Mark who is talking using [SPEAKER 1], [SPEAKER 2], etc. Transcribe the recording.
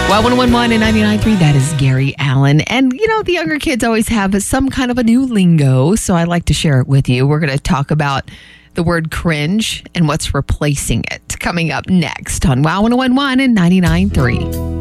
[SPEAKER 1] Well, 101.1 and 99.3, that is Gary Allen. And, the younger kids always have some kind of a new lingo, so I like to share it with you. We're going to talk about the word cringe and what's replacing it coming up next on Wow 101.1 and 99.3.